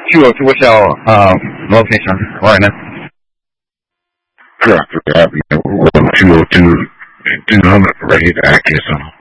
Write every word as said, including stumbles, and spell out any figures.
two oh two, what's your uh, location right now? Correct. one two oh two, two hundred right here, access on.